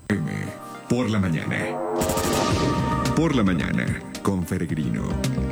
Por la mañana. Por la mañana, con Peregrino.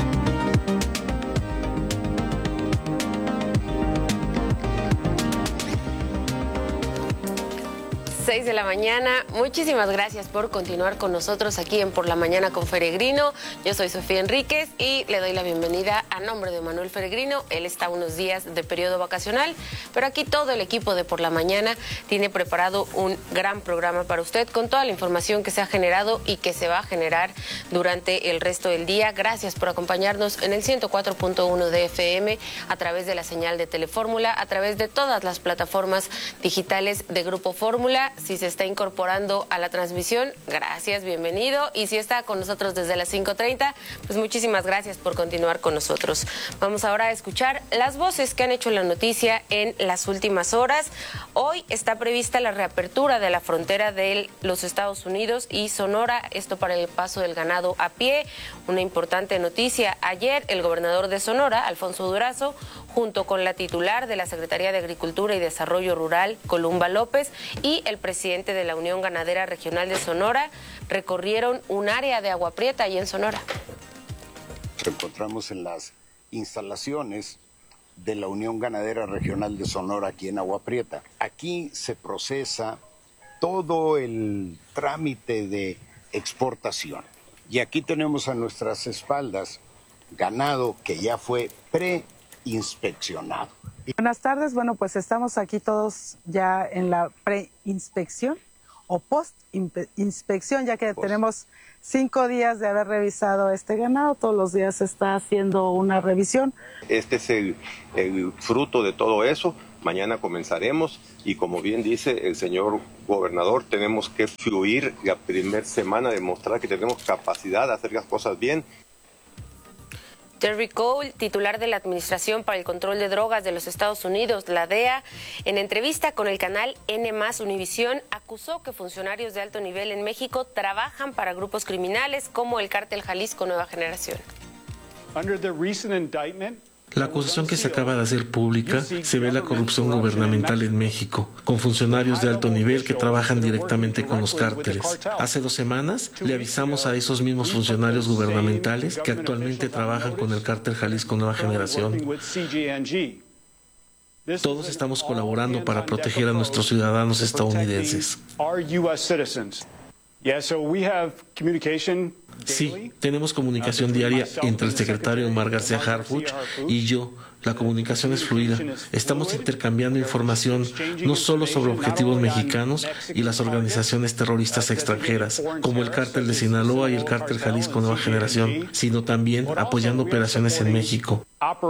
6 de la mañana. Muchísimas gracias por continuar con nosotros aquí en Por la Mañana con Peregrino. Yo soy Sofía Enríquez y le doy la bienvenida a nombre de Manuel Peregrino. Él está unos días de periodo vacacional, pero aquí todo el equipo de Por la Mañana tiene preparado un gran programa para usted con toda la información que se ha generado y que se va a generar durante el resto del día. Gracias por acompañarnos en el 104.1 de FM, a través de la señal de Telefórmula, a través de todas las plataformas digitales de Grupo Fórmula. Si se está incorporando a la transmisión, gracias, bienvenido. Y si está con nosotros desde las 5:30, pues muchísimas gracias por continuar con nosotros. Vamos ahora a escuchar las voces que han hecho la noticia en las últimas horas. Hoy está prevista la reapertura de la frontera de los Estados Unidos y Sonora, esto para el paso del ganado a pie. Una importante noticia: ayer el gobernador de Sonora, Alfonso Durazo, junto con la titular de la Secretaría de Agricultura y Desarrollo Rural, Columba López, y el presidente de la Unión Ganadera Regional de Sonora, recorrieron un área de Agua Prieta ahí en Sonora. Nos encontramos en las instalaciones de la Unión Ganadera Regional de Sonora aquí en Agua Prieta. Aquí se procesa todo el trámite de exportación. Y aquí tenemos a nuestras espaldas ganado que ya fue preinspeccionado. Buenas tardes, bueno, pues estamos aquí todos ya en la preinspección o postinspección, ya que tenemos 5 días de haber revisado este ganado. Todos los días se está haciendo una revisión. Este es el fruto de todo eso. Mañana comenzaremos y, como bien dice el señor gobernador, tenemos que fluir la primera semana, demostrar que tenemos capacidad de hacer las cosas bien. Terry Cole, titular de la Administración para el Control de Drogas de los Estados Unidos, la DEA, en entrevista con el canal N+ Univisión, acusó que funcionarios de alto nivel en México trabajan para grupos criminales como el Cártel Jalisco Nueva Generación. La acusación que se acaba de hacer pública se ve la corrupción gubernamental en México, con funcionarios de alto nivel que trabajan directamente con los cárteles. Hace 2 semanas le avisamos a esos mismos funcionarios gubernamentales que actualmente trabajan con el Cártel Jalisco Nueva Generación. Todos estamos colaborando para proteger a nuestros ciudadanos estadounidenses. Sí, tenemos comunicación diaria entre el secretario Omar García Harfuch y yo. La comunicación es fluida. Estamos intercambiando información no solo sobre objetivos mexicanos y las organizaciones terroristas extranjeras, como el Cártel de Sinaloa y el Cártel Jalisco Nueva Generación, sino también apoyando operaciones en México.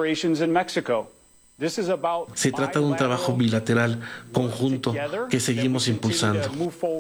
Se trata de un trabajo bilateral, conjunto, que seguimos impulsando.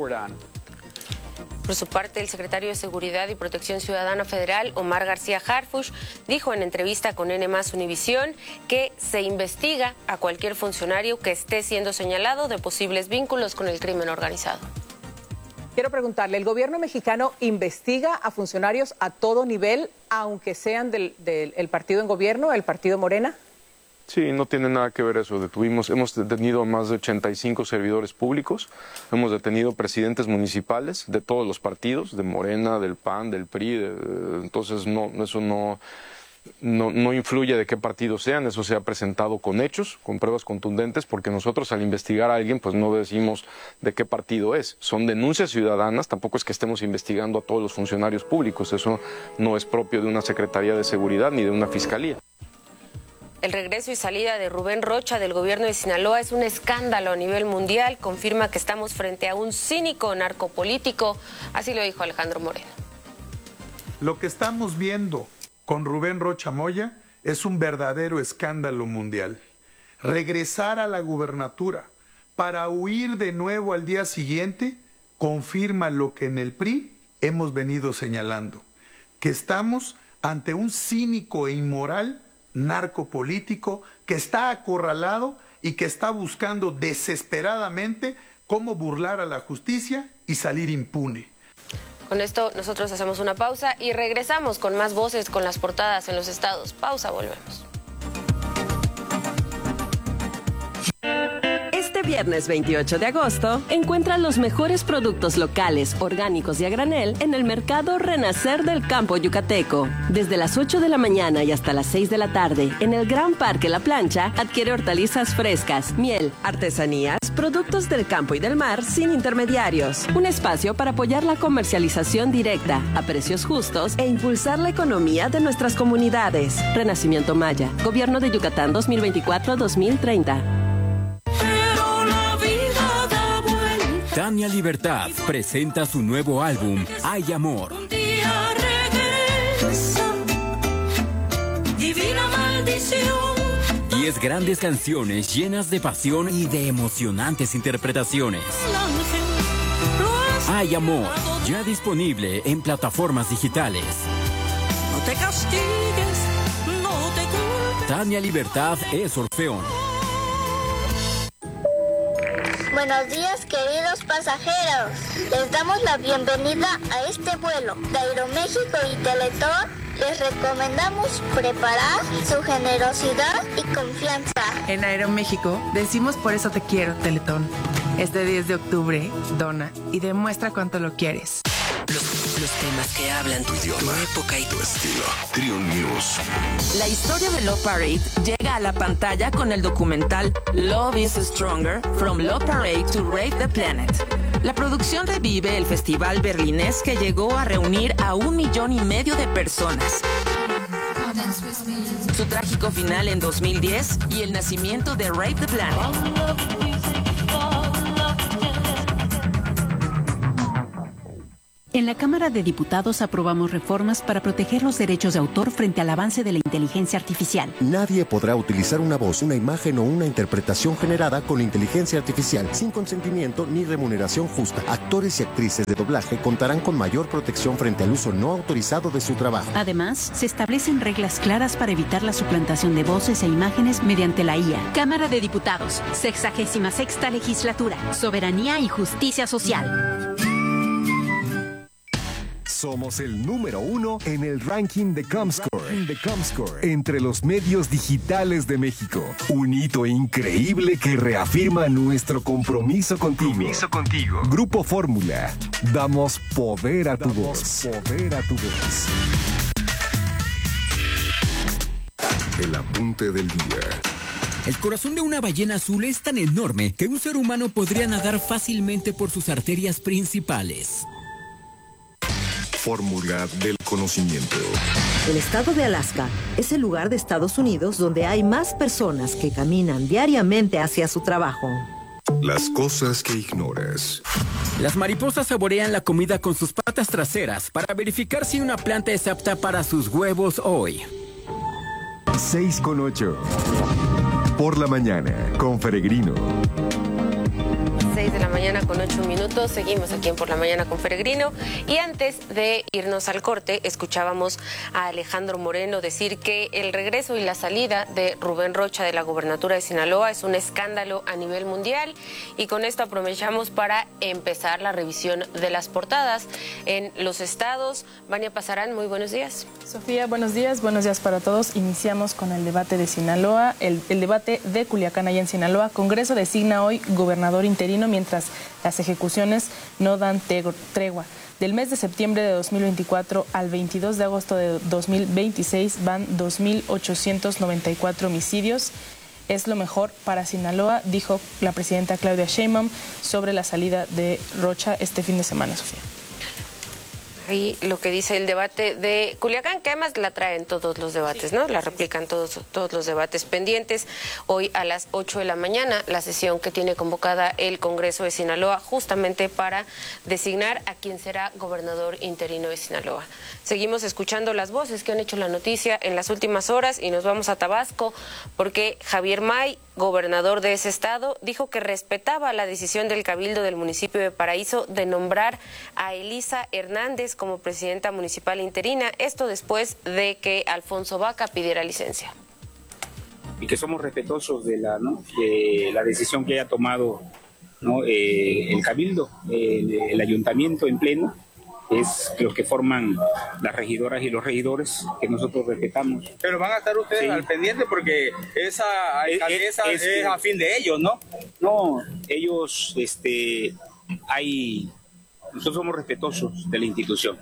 Por su parte, el secretario de Seguridad y Protección Ciudadana Federal, Omar García Harfuch, dijo en entrevista con N+ Univisión que se investiga a cualquier funcionario que esté siendo señalado de posibles vínculos con el crimen organizado. Quiero preguntarle, ¿el gobierno mexicano investiga a funcionarios a todo nivel, aunque sean del partido en gobierno, el partido Morena? Sí, no tiene nada que ver eso. Hemos detenido a más de 85 servidores públicos, hemos detenido presidentes municipales de todos los partidos, de Morena, del PAN, del PRI, entonces eso no influye de qué partido sean, eso se ha presentado con hechos, con pruebas contundentes, porque nosotros al investigar a alguien pues no decimos de qué partido es, son denuncias ciudadanas, tampoco es que estemos investigando a todos los funcionarios públicos, eso no es propio de una Secretaría de Seguridad ni de una Fiscalía. El regreso y salida de Rubén Rocha del gobierno de Sinaloa es un escándalo a nivel mundial. Confirma que estamos frente a un cínico narcopolítico. Así lo dijo Alejandro Moreno. Lo que estamos viendo con Rubén Rocha Moya es un verdadero escándalo mundial. Regresar a la gubernatura para huir de nuevo al día siguiente confirma lo que en el PRI hemos venido señalando, que estamos ante un cínico e inmoral narcopolítico que está acorralado y que está buscando desesperadamente cómo burlar a la justicia y salir impune. Con esto nosotros hacemos una pausa y regresamos con más voces con las portadas en los estados. Pausa, volvemos. Este viernes 28 de agosto, encuentra los mejores productos locales, orgánicos y a granel en el mercado Renacer del Campo Yucateco. Desde las 8 de la mañana y hasta las 6 de la tarde, en el Gran Parque La Plancha, adquiere hortalizas frescas, miel, artesanías, productos del campo y del mar sin intermediarios. Un espacio para apoyar la comercialización directa, a precios justos e impulsar la economía de nuestras comunidades. Renacimiento Maya, Gobierno de Yucatán 2024-2030. Tania Libertad presenta su nuevo álbum, Hay Amor. Un día regresa, divina maldición. 10 grandes canciones llenas de pasión y de emocionantes interpretaciones. Hay Amor, ya disponible en plataformas digitales. No te castigues, no te culpes. Tania Libertad es Orfeón. Buenos días, queridos pasajeros. Les damos la bienvenida a este vuelo de Aeroméxico y Teletón. Les recomendamos preparar su generosidad y confianza. En Aeroméxico decimos por eso te quiero, Teletón. Este 10 de octubre, dona y demuestra cuánto lo quieres. Los temas que hablan tu idioma, tu época y tu estilo. Trio News. La historia de Love Parade llega a la pantalla con el documental Love is Stronger, From Love Parade to Rave the Planet. La producción revive el festival berlinés que llegó a reunir a 1,5 millones de personas. Su trágico final en 2010 y el nacimiento de Rave the Planet. En la Cámara de Diputados aprobamos reformas para proteger los derechos de autor frente al avance de la inteligencia artificial. Nadie podrá utilizar una voz, una imagen o una interpretación generada con inteligencia artificial sin consentimiento ni remuneración justa. Actores y actrices de doblaje contarán con mayor protección frente al uso no autorizado de su trabajo. Además, se establecen reglas claras para evitar la suplantación de voces e imágenes mediante la IA. Cámara de Diputados, 66ª Legislatura, Soberanía y Justicia Social. Somos el número 1 en el ranking de Comscore, entre los medios digitales de México. Un hito increíble que reafirma nuestro compromiso contigo. Grupo Fórmula. Damos poder a tu voz. El apunte del día. El corazón de una ballena azul es tan enorme que un ser humano podría nadar fácilmente por sus arterias principales. Fórmula del conocimiento. El estado de Alaska es el lugar de Estados Unidos donde hay más personas que caminan diariamente hacia su trabajo. Las cosas que ignoras. Las mariposas saborean la comida con sus patas traseras para verificar si una planta es apta para sus huevos hoy. 6:08. Por la mañana, con Feregrino. 6 de la mañana con 8 minutos, seguimos aquí en Por la Mañana con Feregrino y antes de irnos al corte escuchábamos a Alejandro Moreno decir que el regreso y la salida de Rubén Rocha de la gobernatura de Sinaloa es un escándalo a nivel mundial y con esto aprovechamos para empezar la revisión de las portadas en los estados. Vania Pasarán, muy buenos días. Sofía, buenos días para todos. Iniciamos con el debate de Sinaloa, el debate de Culiacán allá en Sinaloa. Congreso designa hoy gobernador interino mientras las ejecuciones no dan tregua. Del mes de septiembre de 2024 al 22 de agosto de 2026 van 2.894 homicidios. Es lo mejor para Sinaloa, dijo la presidenta Claudia Sheinbaum sobre la salida de Rocha este fin de semana, Sofía. Ahí lo que dice el debate de Culiacán, que además la traen todos los debates, ¿no? La replican todos los debates pendientes. Hoy a las 8 de la mañana, la sesión que tiene convocada el Congreso de Sinaloa, justamente para designar a quien será gobernador interino de Sinaloa. Seguimos escuchando las voces que han hecho la noticia en las últimas horas y nos vamos a Tabasco, porque Javier May, gobernador de ese estado, dijo que respetaba la decisión del Cabildo del municipio de Paraíso de nombrar a Elisa Hernández como presidenta municipal interina, esto después de que Alfonso Vaca pidiera licencia. Y que somos respetuosos de la decisión que haya tomado el Cabildo, el ayuntamiento en pleno, es los que forman las regidoras y los regidores, que nosotros respetamos. Pero van a estar ustedes al pendiente porque esa alcaldesa es a fin de ellos, ¿no? No, ellos, nosotros somos respetuosos de la institución.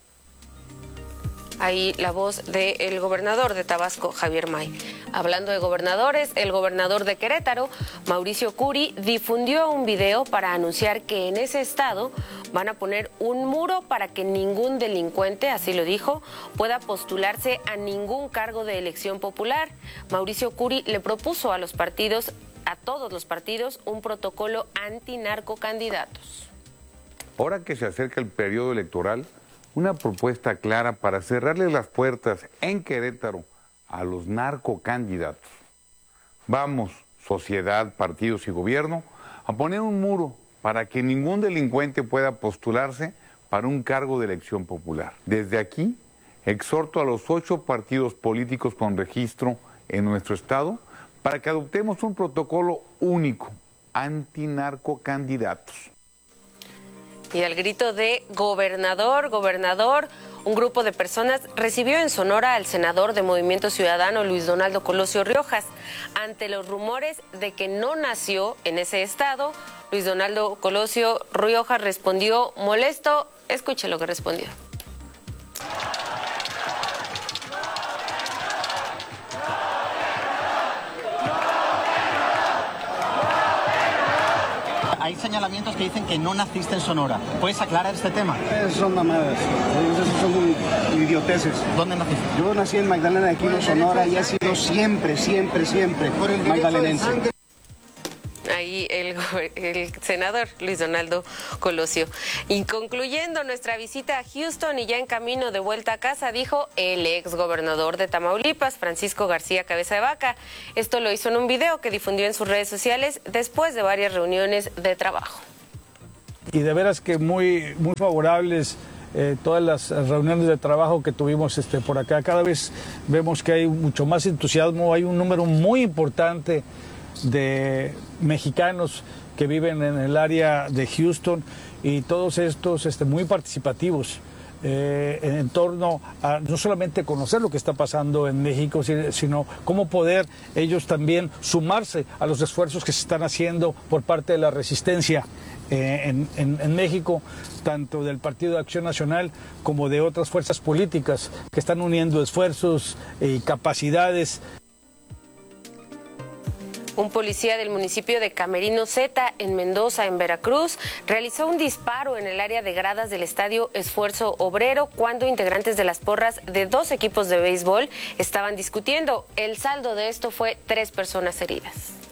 Ahí la voz del gobernador de Tabasco, Javier May. Hablando de gobernadores, el gobernador de Querétaro, Mauricio Curi, difundió un video para anunciar que en ese estado van a poner un muro para que ningún delincuente, así lo dijo, pueda postularse a ningún cargo de elección popular. Mauricio Curi le propuso a todos los partidos, un protocolo antinarcocandidatos. Ahora que se acerca el periodo electoral, una propuesta clara para cerrarle las puertas en Querétaro a los narcocandidatos. Vamos, sociedad, partidos y gobierno, a poner un muro para que ningún delincuente pueda postularse para un cargo de elección popular. Desde aquí, exhorto a los 8 partidos políticos con registro en nuestro estado para que adoptemos un protocolo único, antinarcocandidatos. Y al grito de gobernador, un grupo de personas recibió en Sonora al senador de Movimiento Ciudadano, Luis Donaldo Colosio Riojas. Ante los rumores de que no nació en ese estado, Luis Donaldo Colosio Riojas respondió molesto. Escuche lo que respondió. Hay señalamientos que dicen que no naciste en Sonora. ¿Puedes aclarar este tema? Son mamadas, son idioteces. ¿Dónde naciste? Yo nací en Magdalena de Quino, Sonora, y he sido siempre magdalenense. Ahí el senador Luis Donaldo Colosio. Y concluyendo nuestra visita a Houston y ya en camino de vuelta a casa, dijo el ex gobernador de Tamaulipas, Francisco García Cabeza de Vaca. Esto lo hizo en un video que difundió en sus redes sociales después de varias reuniones de trabajo. Y de veras que muy favorables todas las reuniones de trabajo que tuvimos por acá. Cada vez vemos que hay mucho más entusiasmo, hay un número muy importante de mexicanos que viven en el área de Houston y todos estos muy participativos en torno a no solamente conocer lo que está pasando en México, sino cómo poder ellos también sumarse a los esfuerzos que se están haciendo por parte de la resistencia en México, tanto del Partido de Acción Nacional como de otras fuerzas políticas que están uniendo esfuerzos y capacidades. Un policía del municipio de Camerino Zeta, en Mendoza, en Veracruz, realizó un disparo en el área de gradas del estadio Esfuerzo Obrero cuando integrantes de las porras de 2 equipos de béisbol estaban discutiendo. El saldo de esto fue 3 personas heridas.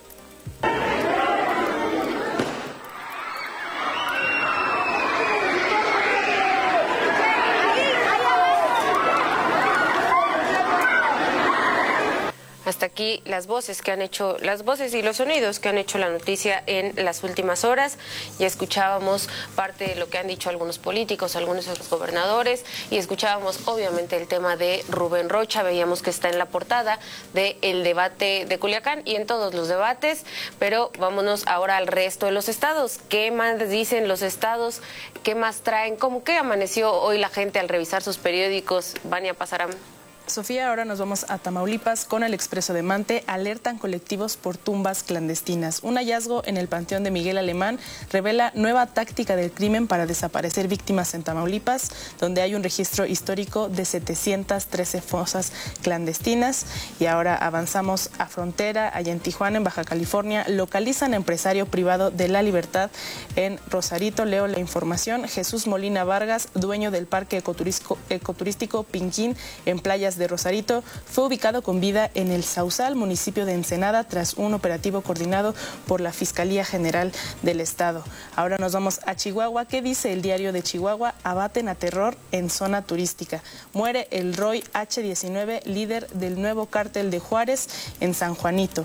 Hasta aquí las voces y los sonidos que han hecho la noticia en las últimas horas. Ya escuchábamos parte de lo que han dicho algunos políticos, algunos gobernadores, y escuchábamos obviamente el tema de Rubén Rocha. Veíamos que está en la portada del debate de Culiacán y en todos los debates, pero vámonos ahora al resto de los estados. ¿Qué más dicen los estados? ¿Qué más traen? ¿Cómo que amaneció hoy la gente al revisar sus periódicos? Vania Pasarán. Sofía, ahora nos vamos a Tamaulipas con el Expreso de Mante. Alertan colectivos por tumbas clandestinas. Un hallazgo en el Panteón de Miguel Alemán revela nueva táctica del crimen para desaparecer víctimas en Tamaulipas, donde hay un registro histórico de 713 fosas clandestinas. Y ahora avanzamos a frontera, allá en Tijuana, en Baja California. Localizan empresario privado de La Libertad en Rosarito. Leo la información. Jesús Molina Vargas, dueño del parque ecoturístico Pinquín en Playas de Rosarito, fue ubicado con vida en el Sausal, municipio de Ensenada, tras un operativo coordinado por la Fiscalía General del Estado. Ahora nos vamos a Chihuahua. ¿Qué dice el Diario de Chihuahua? Abaten a terror en zona turística. Muere el Roy H-19, líder del nuevo cártel de Juárez en San Juanito.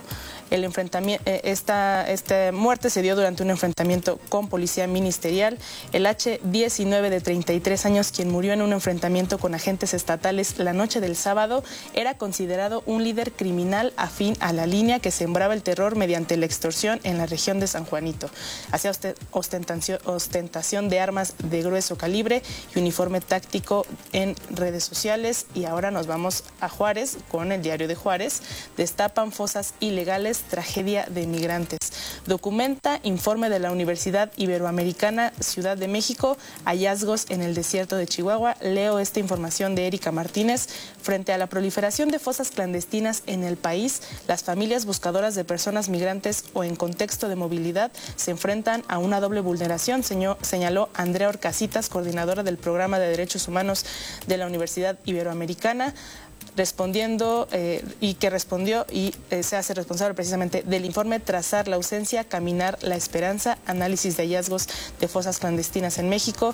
El enfrentamiento, esta muerte se dio durante un enfrentamiento con policía ministerial. El H-19 de 33 años, quien murió en un enfrentamiento con agentes estatales la noche del sábado, era considerado un líder criminal afín a la línea que sembraba el terror mediante la extorsión en la región de San Juanito. Hacía ostentación de armas de grueso calibre y uniforme táctico en redes sociales. Y ahora nos vamos a Juárez con el Diario de Juárez. Destapan fosas ilegales, tragedia de migrantes. Documenta informe de la Universidad Iberoamericana Ciudad de México, hallazgos en el desierto de Chihuahua. Leo esta información de Erika Martínez. Frente a la proliferación de fosas clandestinas en el país, las familias buscadoras de personas migrantes o en contexto de movilidad se enfrentan a una doble vulneración, señaló Andrea Orcasitas, coordinadora del Programa de Derechos Humanos de la Universidad Iberoamericana, respondió y se hace responsable precisamente del informe Trazar la ausencia, caminar la esperanza, análisis de hallazgos de fosas clandestinas en México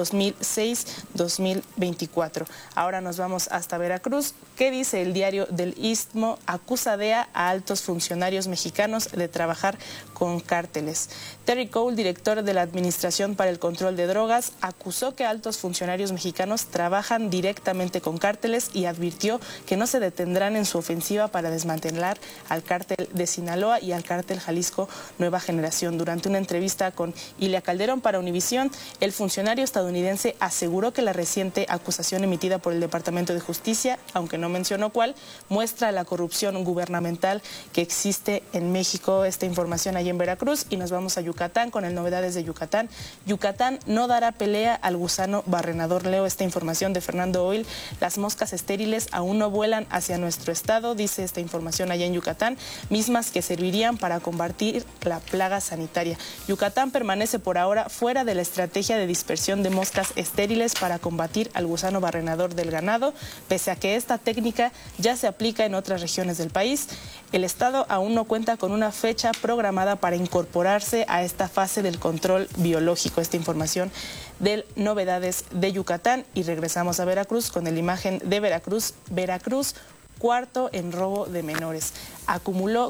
2006-2024. Ahora nos vamos hasta Veracruz. ¿Qué dice el Diario del Istmo? Acusa DEA a altos funcionarios mexicanos de trabajar con cárteles. Terry Cole, director de la Administración para el Control de Drogas, acusó que altos funcionarios mexicanos trabajan directamente con cárteles y advirtió que no se detendrán en su ofensiva para desmantelar al cártel de Sinaloa y al cártel Jalisco Nueva Generación. Durante una entrevista con Ilia Calderón para Univisión, el funcionario estadounidense aseguró que la reciente acusación emitida por el Departamento de Justicia, aunque no mencionó cuál, muestra la corrupción gubernamental que existe en México. Esta información allí en Veracruz. Y nos vamos a Yucatán con el Novedades de Yucatán. Yucatán no dará pelea al gusano barrenador. Leo esta información de Fernando Oil. Las moscas estériles aún no vuelan hacia nuestro estado, dice esta información allá en Yucatán, mismas que servirían para combatir la plaga sanitaria. Yucatán permanece por ahora fuera de la estrategia de dispersión de moscas estériles para combatir al gusano barrenador del ganado, pese a que esta técnica ya se aplica en otras regiones del país. El estado aún no cuenta con una fecha programada para incorporarse a esta fase del control biológico. Esta información del Novedades de Yucatán. Y regresamos a Veracruz con la imagen de Veracruz. Veracruz, cuarto en robo de menores. Acumuló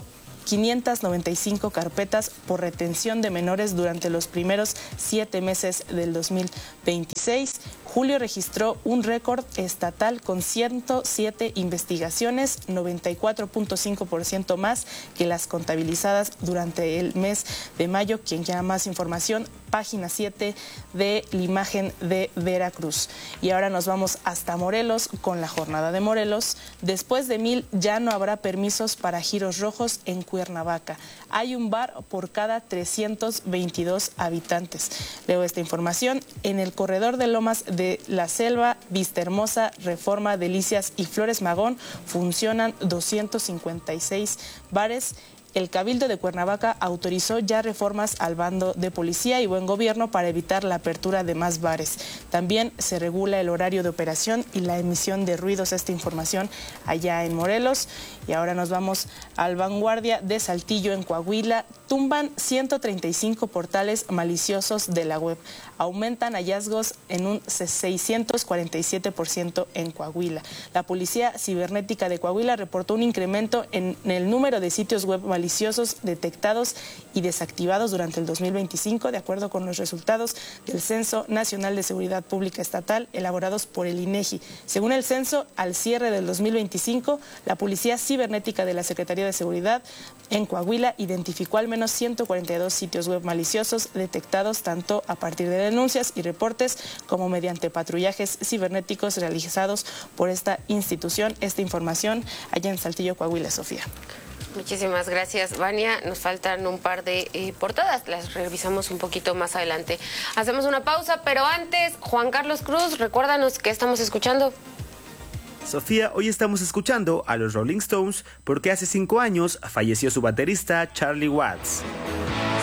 595 carpetas por retención de menores durante los primeros 7 meses del 2026. Julio registró un récord estatal con 107 investigaciones, 94.5% más que las contabilizadas durante el mes de mayo. Quien quiera más información, página 7 de la imagen de Veracruz. Y ahora nos vamos hasta Morelos con la jornada de Morelos. Después de 1000 ya no habrá permisos para giros rojos en Cuernavaca. Hay un bar por cada 322 habitantes. Leo esta información. En el corredor de Lomas de La Selva, Vista Hermosa, Reforma, Delicias y Flores Magón funcionan 256 bares. El Cabildo de Cuernavaca autorizó ya reformas al bando de policía y buen gobierno para evitar la apertura de más bares. También se regula el horario de operación y la emisión de ruidos. Esta información allá en Morelos. Y ahora nos vamos al Vanguardia de Saltillo, en Coahuila. Tumban 135 portales maliciosos de la web. Aumentan hallazgos en un 647% en Coahuila. La Policía Cibernética de Coahuila reportó un incremento en el número de sitios web maliciosos detectados y desactivados durante el 2025, de acuerdo con los resultados del Censo Nacional de Seguridad Pública Estatal elaborados por el INEGI. Según el censo, al cierre del 2025, la Policía Cibernética de la Secretaría de Seguridad en Coahuila identificó al menos 142 sitios web maliciosos detectados tanto a partir de denuncias y reportes como mediante patrullajes cibernéticos realizados por esta institución. Esta información allá en Saltillo, Coahuila, Sofía. Muchísimas gracias, Vania. Nos faltan un par de portadas, las revisamos un poquito más adelante. Hacemos una pausa, pero antes, Juan Carlos Cruz, recuérdanos qué estamos escuchando. Sofía, hoy estamos escuchando a los Rolling Stones porque hace 5 años falleció su baterista Charlie Watts.